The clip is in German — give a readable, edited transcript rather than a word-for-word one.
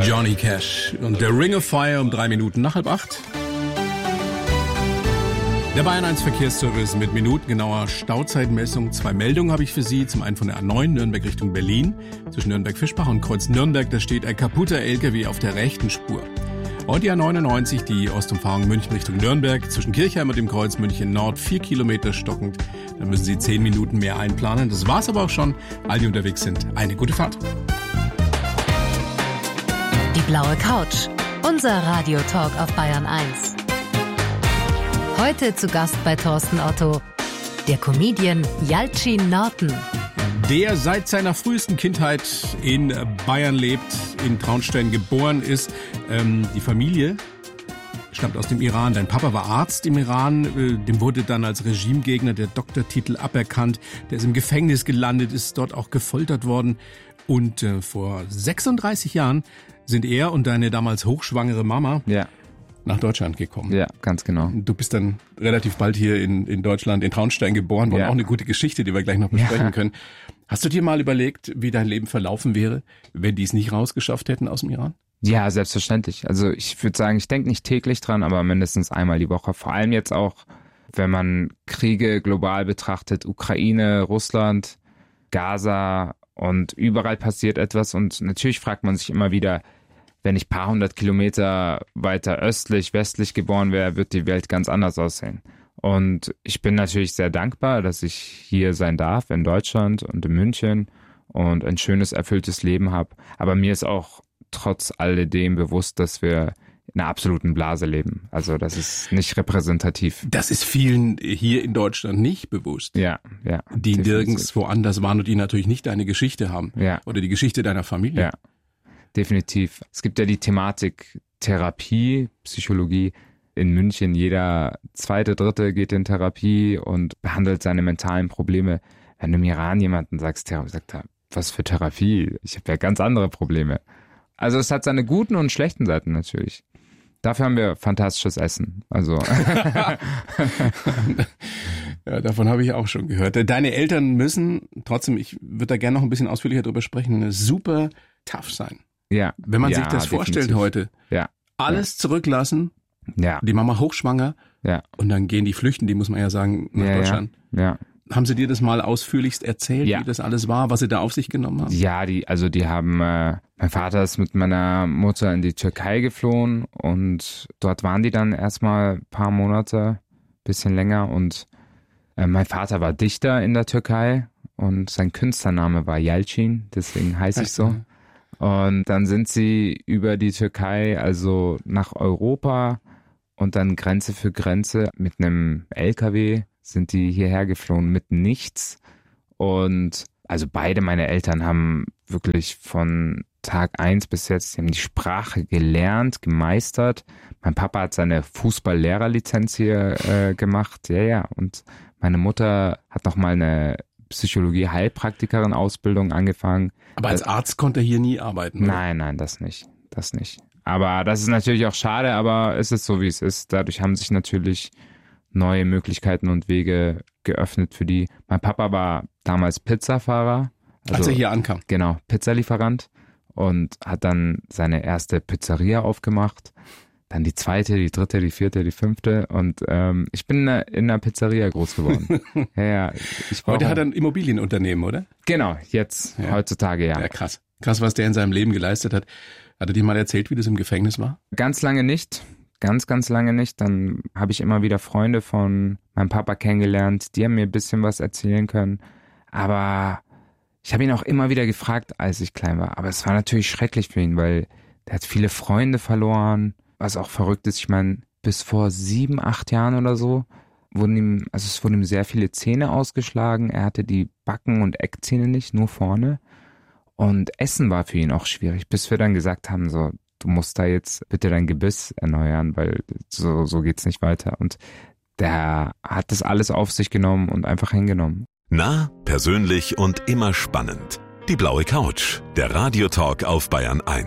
Johnny Cash und der Ring of Fire um 3 Minuten nach 7:30. Der Bayern 1 Verkehrsservice mit minutengenauer Stauzeitmessung. 2 Meldungen habe ich für Sie. Zum einen von der A9 Nürnberg Richtung Berlin. Zwischen Nürnberg-Fischbach und Kreuz Nürnberg, da steht ein kaputter LKW auf der rechten Spur. Und die A99, die Ostumfahrung München Richtung Nürnberg. Zwischen Kirchheim und dem Kreuz München Nord 4 Kilometer stockend. Da müssen Sie 10 Minuten mehr einplanen. Das war's aber auch schon. All die unterwegs sind, eine gute Fahrt. Die blaue Couch. Unser Radiotalk auf Bayern 1. Heute zu Gast bei Thorsten Otto, der Comedian Yalcin Norton. Der seit seiner frühesten Kindheit in Bayern lebt, in Traunstein geboren ist. Die Familie stammt aus dem Iran. Dein Papa war Arzt im Iran. Dem wurde dann als Regimegegner der Doktortitel aberkannt. Der ist im Gefängnis gelandet, ist dort auch gefoltert worden. Und vor 36 Jahren sind er und deine damals hochschwangere Mama nach Deutschland gekommen. Ja, ganz genau. Du bist dann relativ bald hier in Deutschland, in Traunstein geboren worden. Ja. Auch eine gute Geschichte, die wir gleich noch besprechen können. Hast du dir mal überlegt, wie dein Leben verlaufen wäre, wenn die es nicht rausgeschafft hätten aus dem Iran? Ja, selbstverständlich. Also ich würde sagen, ich denke nicht täglich dran, aber mindestens einmal die Woche. Vor allem jetzt auch, wenn man Kriege global betrachtet, Ukraine, Russland, Gaza und überall passiert etwas. Und natürlich fragt man sich immer wieder, wenn ich ein paar 100 Kilometer weiter östlich, westlich geboren wäre, wird die Welt ganz anders aussehen. Und ich bin natürlich sehr dankbar, dass ich hier sein darf, in Deutschland und in München und ein schönes, erfülltes Leben habe. Aber mir ist auch trotz alledem bewusst, dass wir in einer absoluten Blase leben. Also das ist nicht repräsentativ. Das ist vielen hier in Deutschland nicht bewusst. Ja. Die nirgends woanders waren und die natürlich nicht deine Geschichte haben. Ja. Oder die Geschichte deiner Familie. Ja, definitiv. Es gibt ja die Thematik Therapie, Psychologie. In München jeder zweite, dritte geht in Therapie und behandelt seine mentalen Probleme. Wenn du im Iran jemanden sagst, sagt er, was für Therapie? Ich habe ja ganz andere Probleme. Also es hat seine guten und schlechten Seiten natürlich. Dafür haben wir fantastisches Essen. Also ja, davon habe ich auch schon gehört. Deine Eltern müssen, trotzdem, ich würde da gerne noch ein bisschen ausführlicher drüber sprechen, super tough sein. Ja. Wenn man sich das vorstellt heute. Ja. Alles zurücklassen. Ja. Die Mama hochschwanger. Ja. Und dann gehen die flüchten, die muss man ja sagen, nach Deutschland. Ja. Haben sie dir das mal ausführlichst erzählt, wie das alles war, was sie da auf sich genommen haben? Ja, die haben, mein Vater ist mit meiner Mutter in die Türkei geflohen und dort waren die dann erstmal ein paar Monate, bisschen länger und mein Vater war Dichter in der Türkei und sein Künstlername war Yalcin, deswegen heiße ich so. Und dann sind sie über die Türkei, also nach Europa und dann Grenze für Grenze mit einem LKW sind die hierher geflohen mit nichts. Und also beide meine Eltern haben wirklich von Tag 1 bis jetzt, die haben die Sprache gelernt, gemeistert. Mein Papa hat seine Fußballlehrerlizenz hier gemacht, und meine Mutter hat nochmal eine Psychologie-Heilpraktikerin-Ausbildung angefangen. Aber als Arzt konnte er hier nie arbeiten, oder? Nein, das nicht. Aber das ist natürlich auch schade, aber es ist so, wie es ist. Dadurch haben sich natürlich neue Möglichkeiten und Wege geöffnet für die. Mein Papa war damals Pizzafahrer. Als er hier ankam? Genau, Pizzalieferant und hat dann seine erste Pizzeria aufgemacht. Dann die zweite, die dritte, die vierte, die fünfte und ich bin in einer Pizzeria groß geworden. Heute hat er ein Immobilienunternehmen, oder? Genau, heutzutage ja. Ja, krass. Krass, was der in seinem Leben geleistet hat. Hat er dir mal erzählt, wie das im Gefängnis war? Ganz lange nicht. Ganz lange nicht. Dann habe ich immer wieder Freunde von meinem Papa kennengelernt, die haben mir ein bisschen was erzählen können. Aber ich habe ihn auch immer wieder gefragt, als ich klein war. Aber es war natürlich schrecklich für ihn, weil der hat viele Freunde verloren. Was auch verrückt ist, ich meine, bis vor 7, 8 Jahren oder so wurden ihm sehr viele Zähne ausgeschlagen. Er hatte die Backen- und Eckzähne nicht, nur vorne. Und Essen war für ihn auch schwierig, bis wir dann gesagt haben, so, du musst da jetzt bitte dein Gebiss erneuern, weil so geht's nicht weiter. Und der hat das alles auf sich genommen und einfach hingenommen. Nah, persönlich und immer spannend. Die blaue Couch, der Radiotalk auf Bayern 1.